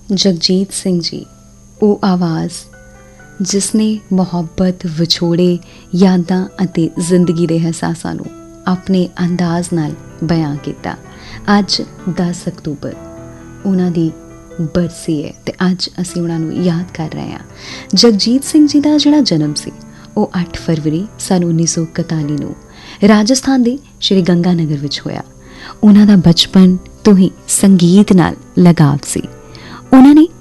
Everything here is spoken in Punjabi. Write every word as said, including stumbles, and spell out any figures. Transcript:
ਜਗਜੀਤ ਸਿੰਘ ਜੀ, ਉਹ ਆਵਾਜ਼ ਜਿਸ ਨੇ ਮੁਹੱਬਤ, ਵਿਛੋੜੇ, ਯਾਦਾਂ ਅਤੇ ਜ਼ਿੰਦਗੀ ਦੇ ਅਹਿਸਾਸਾਂ ਨੂੰ ਆਪਣੇ ਅੰਦਾਜ਼ ਨਾਲ ਬਿਆਨ ਕੀਤਾ। ਅੱਜ ਦਸ ਅਕਤੂਬਰ ਉਹਨਾਂ ਦੀ ਬਰਸੀ ਹੈ ਅਤੇ ਅੱਜ ਅਸੀਂ ਉਹਨਾਂ ਨੂੰ ਯਾਦ ਕਰ ਰਹੇ ਹਾਂ। ਜਗਜੀਤ ਸਿੰਘ ਜੀ ਦਾ ਜਿਹੜਾ ਜਨਮ ਸੀ ਉਹ ਅੱਠ ਫਰਵਰੀ ਸੰਨ ਉੱਨੀ ਸੌ ਇਕਤਾਲੀ ਨੂੰ ਰਾਜਸਥਾਨ ਦੇ ਸ਼੍ਰੀ ਗੰਗਾ ਨਗਰ ਵਿੱਚ ਹੋਇਆ। ਉਹਨਾਂ ਦਾ ਬਚਪਨ ਤੋਂ ਹੀ ਸੰਗੀਤ ਨਾਲ ਲਗਾਵ ਸੀ। ਉਹਨਾਂ ਨੇ